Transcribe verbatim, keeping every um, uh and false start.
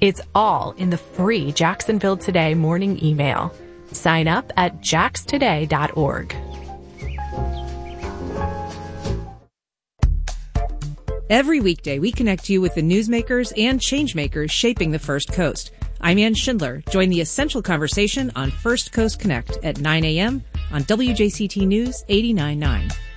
It's all in the free Jacksonville Today morning email. Sign up at jax today dot org. Every weekday, we connect you with the newsmakers and changemakers shaping the First Coast. I'm Ann Schindler. Join the essential conversation on First Coast Connect at nine a.m. on W J C T News eighty-nine point nine.